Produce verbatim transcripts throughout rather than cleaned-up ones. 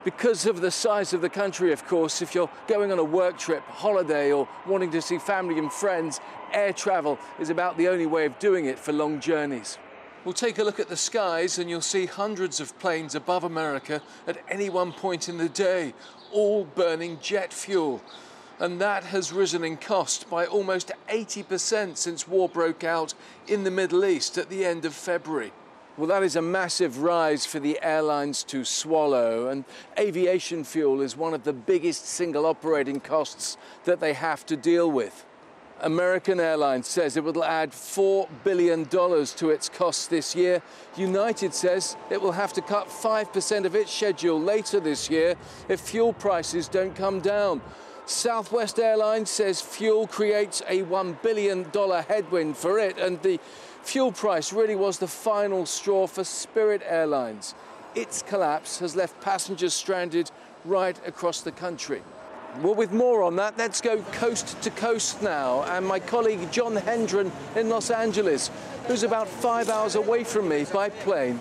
Because of the size of the country, of course, if you're going on a work trip, holiday, or wanting to see family and friends, air travel is about the only way of doing it for long journeys. We'll take a look at the skies and you'll see hundreds of planes above America at any one point in the day, all burning jet fuel. And that has risen in cost by almost eighty percent since war broke out in the Middle East at the end of February. Well, that is a massive rise for the airlines to swallow, and aviation fuel is one of the biggest single operating costs that they have to deal with. American Airlines says it will add four billion dollars to its costs this year. United says it will have to cut five percent of its schedule later this year if fuel prices don't come down. Southwest Airlines says fuel creates a one billion dollar headwind for it, and the fuel price really was the final straw for Spirit Airlines. Its collapse has left passengers stranded right across the country. Well, with more on that, let's go coast to coast now. And my colleague John Hendren in Los Angeles, who's about five hours away from me by plane.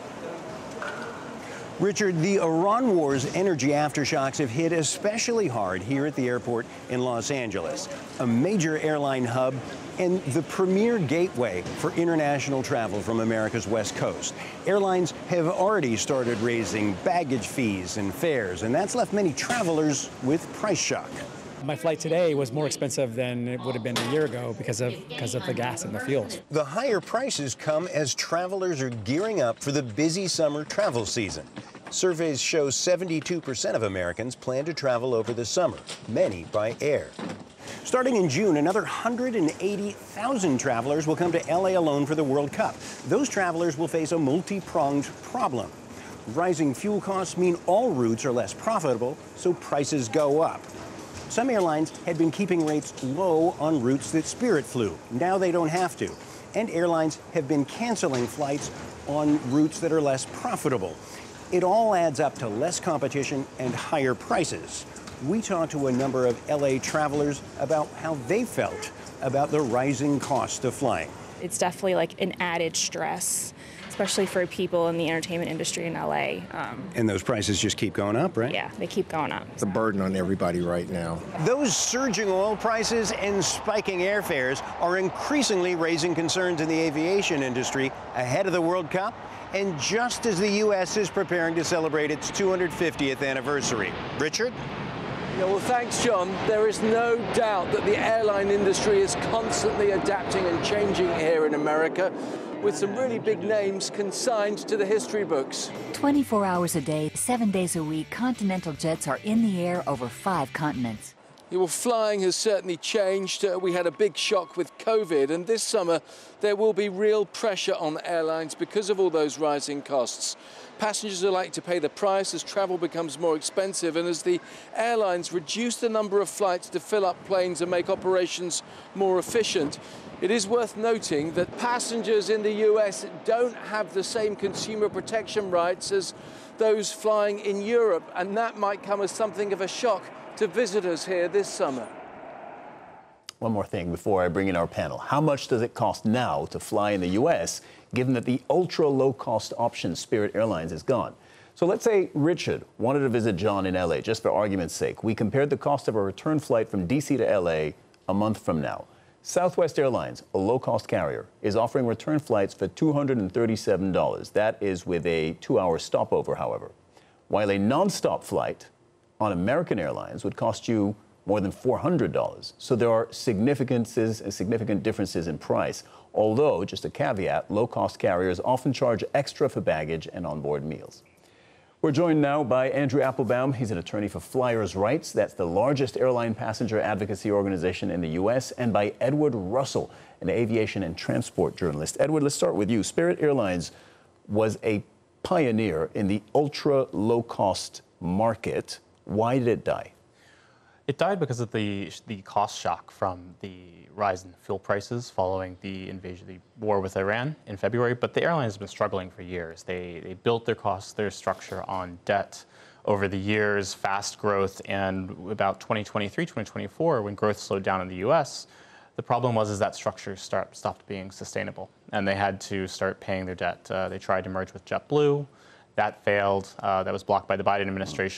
Richard, the Iran war's energy aftershocks have hit especially hard here at the airport in Los Angeles, a major airline hub and the premier gateway for international travel from America's West Coast. Airlines have already started raising baggage fees and fares, and that's left many travelers with price shock. My flight today was more expensive than it would have been a year ago because of because of the gas and the fuels. The higher prices come as travelers are gearing up for the busy summer travel season. Surveys show seventy-two percent of Americans plan to travel over the summer, many by air. Starting in June, another one hundred eighty thousand travelers will come to L A alone for the World Cup. Those travelers will face a multi-pronged problem. Rising fuel costs mean all routes are less profitable, so prices go up. Some airlines had been keeping rates low on routes that Spirit flew. Now they don't have to. And airlines have been canceling flights on routes that are less profitable. It all adds up to less competition and higher prices. We talked to a number of L A travelers about how they felt about the rising cost of flying. It's definitely like an added stress, especially for people in the entertainment industry in L A. Um, and those prices just keep going up, right? Yeah, they keep going up. It's a burden on everybody right now. Those surging oil prices and spiking airfares are increasingly raising concerns in the aviation industry ahead of the World Cup and just as the U S is preparing to celebrate its two hundred fiftieth anniversary. Richard? Yeah, well, thanks, John. There is no doubt that the airline industry is constantly adapting and changing here in America, with some really big names consigned to the history books. twenty-four hours a day, seven days a week, Continental jets are in the air over five continents. Yeah, well, flying has certainly changed. Uh, we had a big shock with COVID, and this summer there will be real pressure on airlines because of all those rising costs. Passengers are likely to pay the price as travel becomes more expensive and as the airlines reduce the number of flights to fill up planes and make operations more efficient. It is worth noting that passengers in the U S don't have the same consumer protection rights as those flying in Europe, and that might come as something of a shock to visitors here this summer. One more thing before I bring in our panel. How much does it cost now to fly in the U S, given that the ultra-low-cost option Spirit Airlines is gone? So let's say Richard wanted to visit John in L A, just for argument's sake. We compared the cost of a return flight from D C to L A a month from now. Southwest Airlines, a low-cost carrier, is offering return flights for two hundred thirty-seven dollars. That is with a two-hour stopover, however. While a non-stop flight on American Airlines would cost you more than four hundred dollars. So there are significances, significant differences in price. Although, just a caveat, low-cost carriers often charge extra for baggage and onboard meals. We're joined now by Andrew Applebaum. He's an attorney for Flyers Rights. That's the largest airline passenger advocacy organization in the U S, and by Edward Russell, an aviation and transport journalist. Edward, let's start with you. Spirit Airlines was a pioneer in the ultra-low-cost market. Why did it die? It died because of the the cost shock from the rise in fuel prices following the invasion, the war with Iran in February. But the airline has been struggling for years. They they built their costs, their structure on debt over the years, fast growth, and about twenty twenty-three, twenty twenty-four, when growth slowed down in the U S, the problem was is that structure start, stopped being sustainable, and they had to start paying their debt. Uh, they tried to merge with JetBlue. That failed. Uh, that was blocked by the Biden administration.